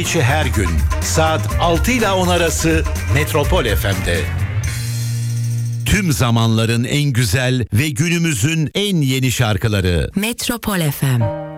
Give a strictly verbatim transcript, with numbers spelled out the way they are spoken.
İçi her gün saat altı ile on arası Metropol F M'de. Tüm zamanların en güzel ve günümüzün en yeni şarkıları. Metropol F M.